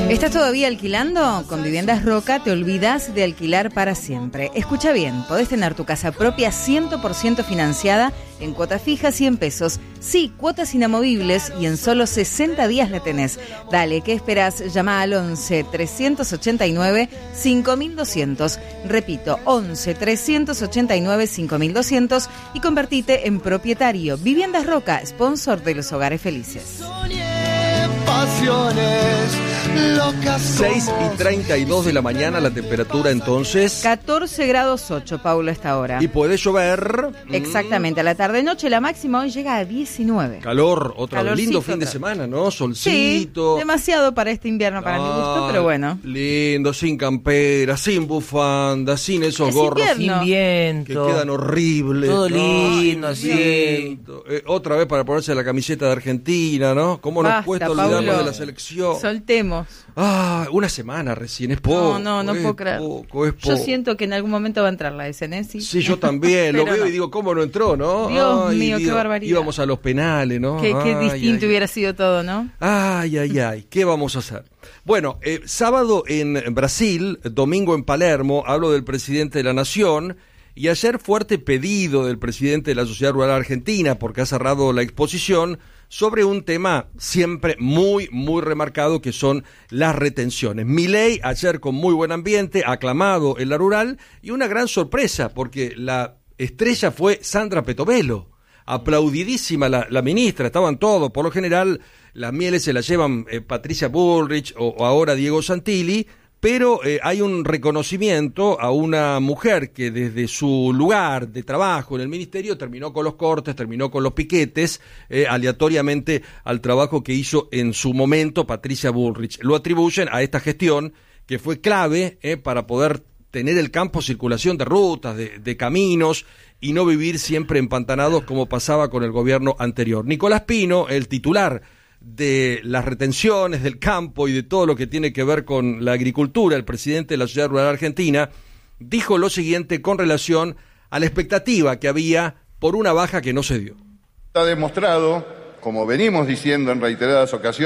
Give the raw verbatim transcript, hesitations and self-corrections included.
¿Estás todavía alquilando? Con Viviendas Roca te olvidas de alquilar para siempre. Escucha bien, podés tener tu casa propia cien por ciento financiada en cuotas fijas cien pesos. Sí, cuotas inamovibles y en solo sesenta días la tenés. Dale, ¿qué esperás? Llama al once, trescientos ochenta y nueve, cinco mil doscientos. Repito, once, trescientos ochenta y nueve, cinco mil doscientos y convertite en propietario. Viviendas Roca, sponsor de los hogares felices. seis y treinta y dos de la mañana la temperatura entonces. catorce grados ocho, Paulo, a esta hora. Y puede llover. Exactamente, a la tarde-noche la máxima hoy llega a diecinueve. Calor, otra vez. Lindo fin otra. de semana, ¿no? Solcito. Sí, demasiado para este invierno, para ah, mi gusto, pero bueno. Lindo, sin campera, sin bufanda, sin esos es gorros. Invierno. Sin viento. Que quedan horribles. Todo ¿no? lindo, así. Eh, otra vez para ponerse la camiseta de Argentina, ¿no? ¿Cómo nos Basta, cuesta olvidarnos Paulo. de la selección? Soltemos. Ah, una semana recién, es poco. No, no, no es puedo creer. Poco, es poco. Yo siento que en algún momento va a entrar la S N, ¿sí? Sí, yo también, lo veo no. y digo, ¿cómo no entró, no? Dios ay, mío, Dios. qué barbaridad. Íbamos a los penales, ¿no? Qué, qué ay, distinto ay, hubiera sido todo, ¿no? Ay, ay, ay, ¿qué vamos a hacer? Bueno, eh, sábado en Brasil, domingo en Palermo, hablo del presidente de la Nación, y ayer fuerte pedido del presidente de la Sociedad Rural Argentina, porque ha cerrado la exposición, sobre un tema siempre muy, muy remarcado, que son las retenciones. Milei ayer con muy buen ambiente, aclamado en la rural, y una gran sorpresa, porque la estrella fue Sandra Petovelo, aplaudidísima la, la ministra, estaban todos, por lo general las mieles se las llevan eh, Patricia Bullrich o, o ahora Diego Santilli, pero eh, hay un reconocimiento a una mujer que desde su lugar de trabajo en el ministerio terminó con los cortes, terminó con los piquetes, eh, aleatoriamente al trabajo que hizo en su momento Patricia Bullrich. Lo atribuyen a esta gestión que fue clave eh, para poder tener el campo circulación de rutas, de, de caminos y no vivir siempre empantanados como pasaba con el gobierno anterior. Nicolás Pino, el titular de las retenciones del campo y de todo lo que tiene que ver con la agricultura, el presidente de la Sociedad Rural Argentina, dijo lo siguiente con relación a la expectativa que había por una baja que no se dio. Está demostrado, como venimos diciendo en reiteradas ocasiones,